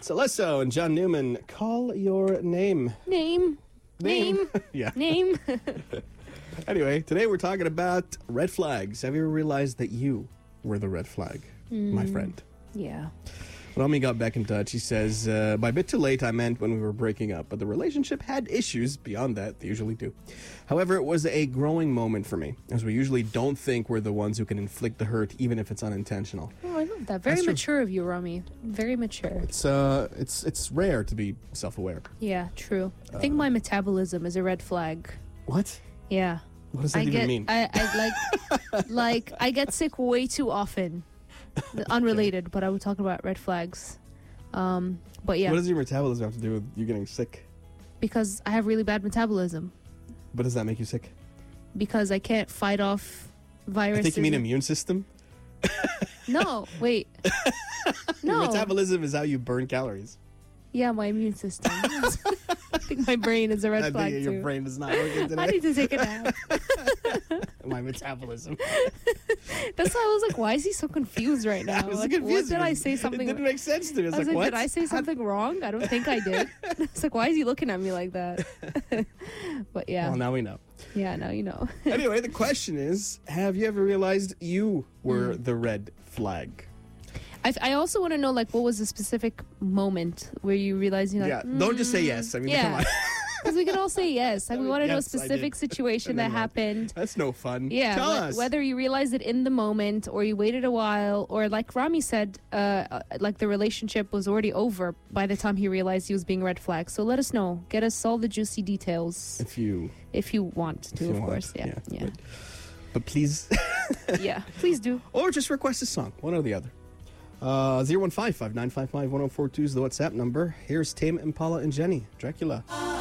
Celesso and John Newman, call your name. Name. Yeah. Name. Anyway, today we're talking about red flags. Have you ever realized that you were the red flag, my friend? Yeah. Rami got back in touch. He says, by a bit too late, I meant when we were breaking up, but the relationship had issues beyond that. They usually do. However, it was a growing moment for me, as we usually don't think we're the ones who can inflict the hurt, even if it's unintentional. Oh, I love that. Very mature of you, Rami. Very mature. It's rare to be self-aware. Yeah, true. I think my metabolism is a red flag. What? Yeah. What does that even mean? I like I get sick way too often. Unrelated, but I would talk about red flags. But yeah. What does your metabolism have to do with you getting sick? Because I have really bad metabolism. But does that make you sick? Because I can't fight off viruses. I think you mean immune system. No, wait. No. Your metabolism is how you burn calories. Yeah, my immune system. I think my brain is a red flag your too. brain is not working today. I need to take a nap. My metabolism. That's why I was like, why is he so confused right now? I was Like, confused. what did I say something? It didn't make sense to me. I was like, what? Did I say something wrong? I don't think I did. It's like, why is he looking at me like that? But yeah. Well, now we know. Yeah, now you know. Anyway, the question is, have you ever realized you were the red flag? I also want to know, like, what was the specific moment where you realized, you're like, don't just say yes. I mean, come on. Because we can all say yes. Like, we want to know a Yes, I specific did. situation that happened. That's no fun. Yeah, Tell us. whether you realized it in the moment or you waited a while, or like Rami said, like the relationship was already over by the time he realized he was being red flagged. So let us know. Get us all the juicy details If you want to, of course. Yeah. But please. Yeah, please do. Or just request a song, one or the other. 015-5955-1042 is the WhatsApp number. Here's Tame Impala and Jenny, Dracula.